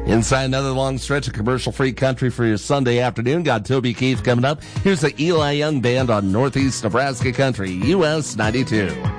Inside another long stretch of commercial-free country for your Sunday afternoon. Got Toby Keith coming up. Here's the Eli Young Band on Northeast Nebraska Country, US 92.